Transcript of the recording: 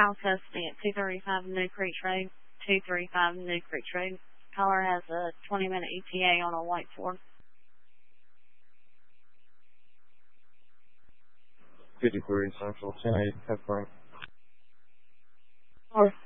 Cal testing at 235 New Creek Road. 235 New Creek Road. Caller has a 20-minute ETA on a white Ford. 53 Central, 10-8, Pepper. Or